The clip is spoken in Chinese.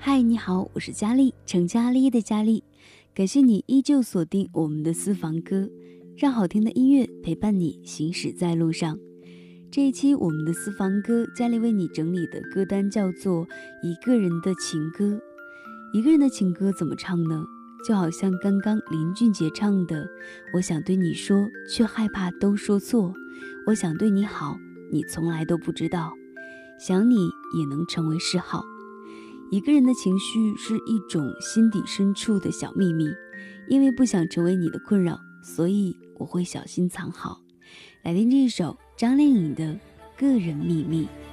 嗨，你好，我是佳丽，成佳丽的佳丽。感谢你依旧锁定我们的私房歌，让好听的音乐陪伴你行驶在路上。这一期我们的私房歌，佳丽为你整理的歌单叫做《一个人的情歌》。一个人的情歌怎么唱呢？就好像刚刚林俊杰唱的，我想对你说，却害怕都说错。我想对你好，你从来都不知道。想你也能成为嗜好。一个人的情绪是一种心底深处的小秘密，因为不想成为你的困扰，所以我会小心藏好。来听这一首张靓颖的《个人秘密》。